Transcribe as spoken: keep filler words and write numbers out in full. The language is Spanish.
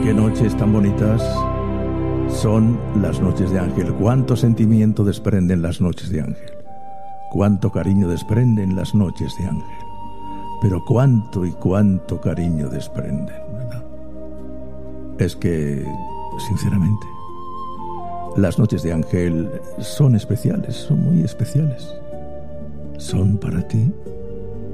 Qué noches tan bonitas son las noches de Ángel. Cuánto sentimiento desprenden las noches de Ángel. Cuánto cariño desprenden las noches de Ángel. Pero cuánto y cuánto cariño desprenden, ¿verdad? Es que, sinceramente, las noches de Ángel son especiales, son muy especiales. Son para ti